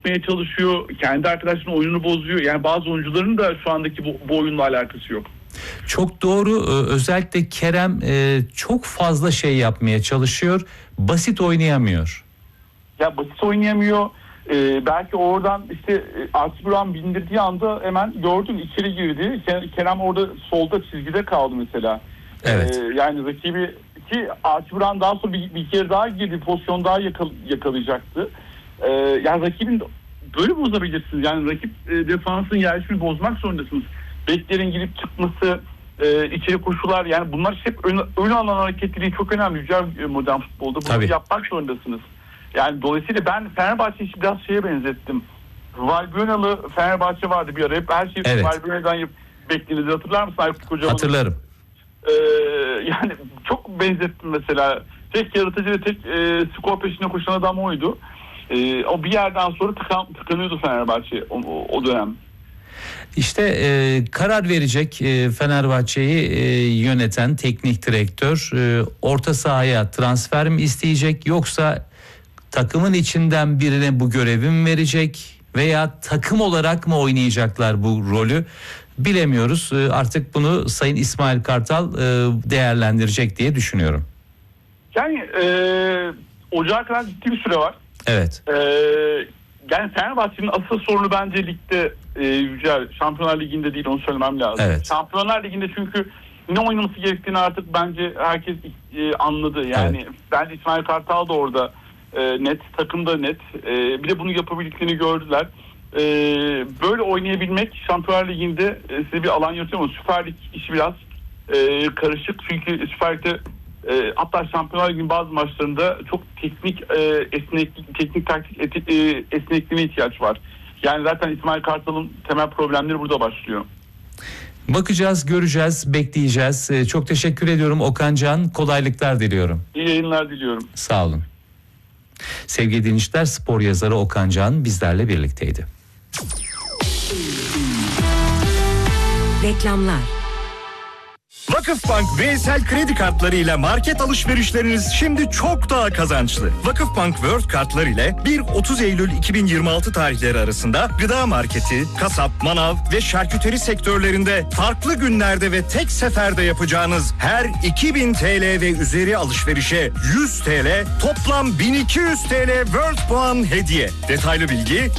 yapmaya çalışıyor. Kendi arkadaşının oyununu bozuyor. Yani bazı oyuncuların da şu andaki bu oyunla alakası yok. Çok doğru. Özellikle Kerem çok fazla şey yapmaya çalışıyor. Basit oynayamıyor. Ya basit oynayamıyor. Belki oradan işte Arturan bindirdiği anda hemen gördün içeri girdi. Kerem orada solda çizgide kaldı mesela. Evet. Yani rakibi ki Arturan daha sonra bir kere daha girdi. Pozisyon daha yakalayacaktı. Yani rakibin böyle bozabilirsiniz. Yani rakip defansın yerleşimini bozmak zorundasınız. Beklerin girip çıkması, içeri koşular, yani bunlar hep ön alan hareketliliği çok önemli. Güzel modern futbolda bunu yapmak zorundasınız. Yani dolayısıyla ben Fenerbahçe'yi biraz şeye benzettim. Valbuena'lı Fenerbahçe vardı bir ara. Hep her şeyi Valbuena'dan beklediğinizi hatırlar mısın Aykut Hocam? Hatırlarım. Yani çok benzettim mesela. Tek yaratıcı ve tek skor peşine koşan adam oydu. O bir yerden sonra tıkanıyordu Fenerbahçe o dönem. İşte karar verecek Fenerbahçe'yi yöneten teknik direktör orta sahaya transfer mi isteyecek, yoksa takımın içinden birine bu görevi mi verecek veya takım olarak mı oynayacaklar bu rolü bilemiyoruz. Artık bunu Sayın İsmail Kartal değerlendirecek diye düşünüyorum. Yani Ocağa kadar ciddi bir süre var. Evet. Yani Fenerbahçe'nin asıl sorunu bence ligde Yücel. Şampiyonlar Ligi'nde değil, onu söylemem lazım. Evet. Şampiyonlar Ligi'nde çünkü ne oynaması gerektiğini artık bence herkes anladı. Yani bence İsmail Kartal da orada net, takım da net. Bir de bunu yapabildiklerini gördüler. Böyle oynayabilmek Şampiyonlar Ligi'nde size bir alan yaratıyor ama Süper Lig işi biraz karışık. Çünkü Süper Lig'de hatta Şampiyonlar Ligi'nin bazı maçlarında çok teknik taktik esnekliğine ihtiyaç var. Yani zaten İsmail Kartal'ın temel problemleri burada başlıyor. Bakacağız, göreceğiz, bekleyeceğiz. Çok teşekkür ediyorum Okan Can. Kolaylıklar diliyorum. İyi yayınlar diliyorum. Sağ olun. Sevgili dinleyiciler, spor yazarı Okan Can bizlerle birlikteydi. Reklamlar. Vakıfbank bireysel kredi kartlarıyla market alışverişleriniz şimdi çok daha kazançlı. Vakıfbank World kartlar ile 1-30 Eylül 2026 tarihleri arasında gıda marketi, kasap, manav ve şarküteri sektörlerinde farklı günlerde ve tek seferde yapacağınız her 2000 TL ve üzeri alışverişe 100 TL, toplam 1200 TL World puan hediye. Detaylı bilgi